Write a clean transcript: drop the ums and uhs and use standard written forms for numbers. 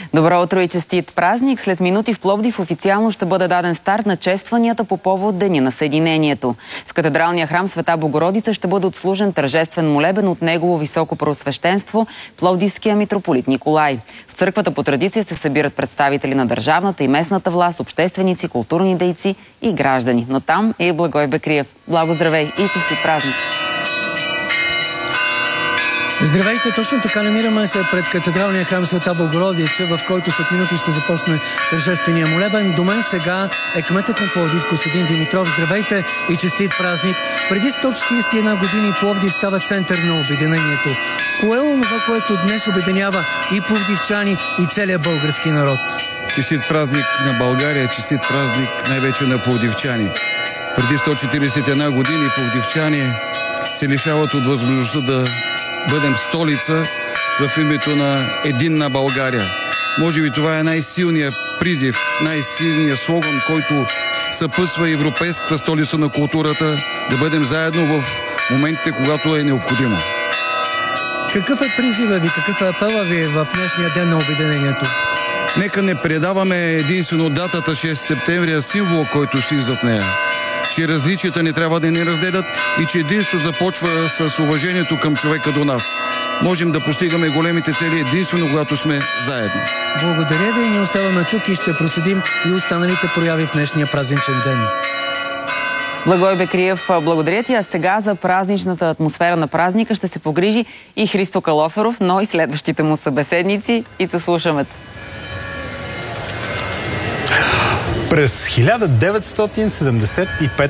Добро утро и честит празник! След минути в Пловдив официално ще бъде даден старт на честванията по повод Деня на Съединението. В катедралния храм Света Богородица ще бъде отслужен тържествен молебен от Негово високо преосвещенство Пловдивския митрополит Николай. В църквата по традиция се събират представители на държавната и местната власт, общественици, културни дейци и граждани. Но там е и Благой Бекриев. Благо, здравей и честит празник! Здравейте, точно така намираме се пред катедралния храм Света Богородица, в който след минути ще започне тържествения молебен. До мен сега е кметът на Пловдив Костадин Димитров. Здравейте и честит празник! Преди 141 години Пловдив става център на обединението. Кое е онова, което днес обединява и пловдивчани, и целият български народ? Честит празник на България, честит празник най-вече на пловдивчани. Преди 141 години пловдивчани се лишават от възможността да бъдем столица в името на единна България. Може би това е най-силният призив, най-силният слоган, който съпътства европейската столица на културата, да бъдем заедно в моментите, когато е необходимо. Какъв е призива ви, какъв е апела ви в днешния ден на обединението? Нека не предаваме единствено датата 6 септември, а символа, който стои зад нея. Че различията не трябва да ни разделят и че единство започва с уважението към човека до нас. Можем да постигаме големите цели единствено, когато сме заедно. Благодаря ви, ние оставаме тук и ще проследим и останалите прояви в днешния празничен ден. Благой Бекриев, благодаря ти. А сега за празничната атмосфера на празника ще се погрижи и Христо Калоферов, но и следващите му събеседници. И те слушаме. През 1975